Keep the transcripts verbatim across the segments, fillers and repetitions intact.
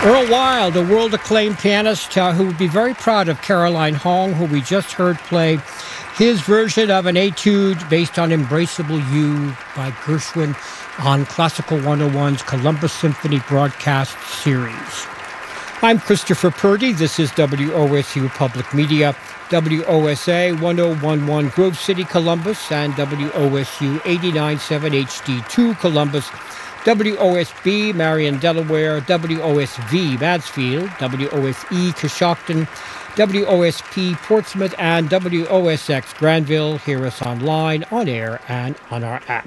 Earl Wild, a world-acclaimed pianist uh, who would be very proud of Caroline Hong, who we just heard play his version of an etude based on Embraceable You by Gershwin on Classical one oh one's Columbus Symphony broadcast series. I'm Christopher Purdy. This is W O S U Public Media, W O S A one oh one point one Grove City, Columbus, and W O S U eighty-nine point seven H D two Columbus, W O S B, Marion, Delaware, W O S V, Mansfield, W O S E, Coshocton, W O S P, Portsmouth, and W O S X, Granville. Hear us online, on air, and on our app.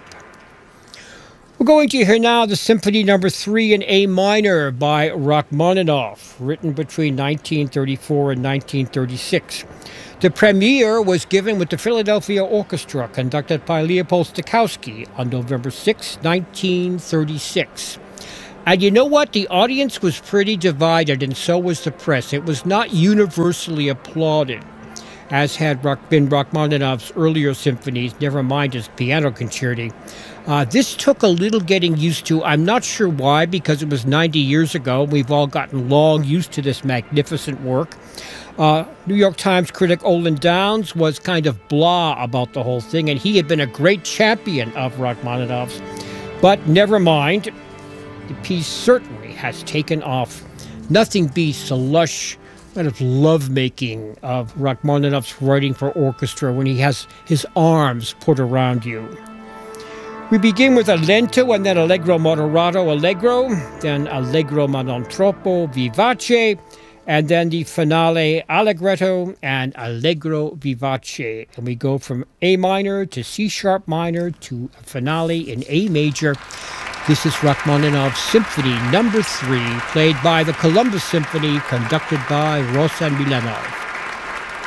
We're going to hear now the Symphony Number three in A minor by Rachmaninoff, written between nineteen thirty-four and nineteen thirty-six. The premiere was given with the Philadelphia Orchestra, conducted by Leopold Stokowski, on November sixth, nineteen thirty-six. And you know what? The audience was pretty divided, and so was the press. It was not universally applauded, as had been Rachmaninoff's earlier symphonies, never mind his piano concerti. Uh, this took a little getting used to. I'm not sure why, because it was ninety years ago. We've all gotten long used to this magnificent work. Uh, New York Times critic Olin Downs was kind of blah about the whole thing, and he had been a great champion of Rachmaninoff's. But never mind, the piece certainly has taken off. Nothing beats the lush kind of lovemaking of Rachmaninoff's writing for orchestra when he has his arms put around you. We begin with a lento and then allegro moderato allegro, then allegro ma non troppo vivace, and then the finale allegretto and allegro vivace. And we go from A minor to C sharp minor to a finale in A major. This is Rachmaninoff's Symphony Number three, played by the Columbus Symphony, conducted by Rosan Milanov.